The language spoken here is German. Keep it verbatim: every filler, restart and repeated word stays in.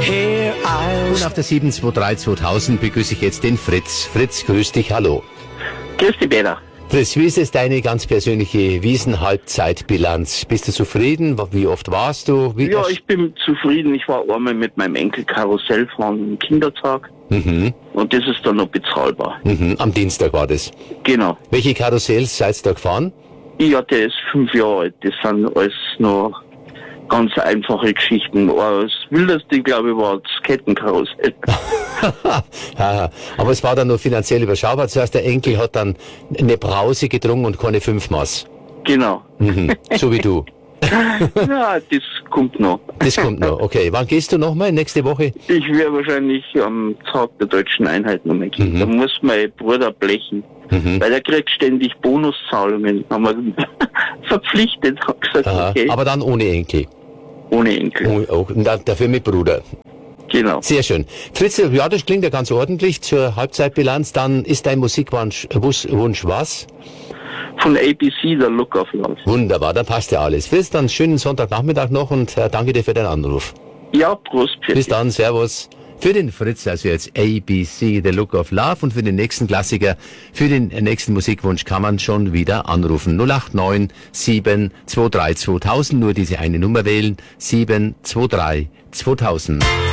Here I'll Und auf der sieben zwei drei zweitausend begrüße ich jetzt den Fritz. Fritz, grüß dich, hallo. Grüß dich, Peter. Fritz, wie ist es deine ganz persönliche Wiesen-Halbzeitbilanz? Bist du zufrieden? Wie oft warst du? Wie Ja, ich bin zufrieden. Ich war einmal mit meinem Enkel Karussell fahren am Kindertag. Mhm. Und das ist dann noch bezahlbar. Mhm. Am Dienstag war das. Genau. Welche Karussells seid ihr da gefahren? Ich hatte es fünf Jahre alt. Das sind alles noch ganz einfache Geschichten. Das wildeste, glaube ich, war das Kettenkarussell. Ja, aber es war dann nur finanziell überschaubar. Zuerst der Enkel hat dann eine Brause getrunken und keine Fünfmaß. Genau. Mhm. So wie du. Ja, das kommt noch. Das kommt noch. Okay, wann gehst du nochmal? Nächste Woche? Ich werde wahrscheinlich am Tag der deutschen Einheit nochmal gehen. Mhm. Da muss mein Bruder blechen. Mhm. Weil er kriegt ständig Bonuszahlungen. Haben wir verpflichtet. Hab gesagt, Aha, okay. aber dann ohne Enkel. Ohne Enkel. Oh, oh, und dann dafür mit Bruder. Genau. Sehr schön. Fritz, ja, das klingt ja ganz ordentlich zur Halbzeitbilanz. Dann ist dein Musikwunsch Wunsch, Wunsch was? Von A B C, der Look of Love. Wunderbar, dann passt ja alles. Fritz, dann schönen Sonntagnachmittag noch und äh, danke dir für deinen Anruf. Ja, Prost. Bis dann, servus. Für den Fritz, also jetzt A B C, The Look of Love, und für den nächsten Klassiker, für den nächsten Musikwunsch kann man schon wieder anrufen. null acht neun sieben zwei drei zweitausend, nur diese eine Nummer wählen, sieben zwei drei zweitausend.